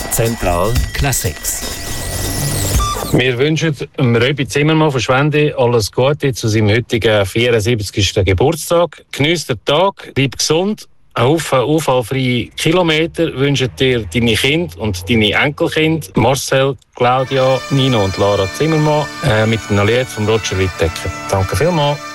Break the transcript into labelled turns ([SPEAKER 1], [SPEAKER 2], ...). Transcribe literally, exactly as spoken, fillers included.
[SPEAKER 1] Zentral Classics.
[SPEAKER 2] Wir wünschen Röbi Zimmermann von Schwende alles Gute zu seinem heutigen vierundsiebzigsten Geburtstag. Genießt den Tag, bleib gesund. Ein Haufen unfallfreie Kilometer wünschen dir deine Kinder und deine Enkelkinder. Marcel, Claudia, Nino und Lara Zimmermann äh, mit einem Lied von Roger Whittaker. Danke vielmals.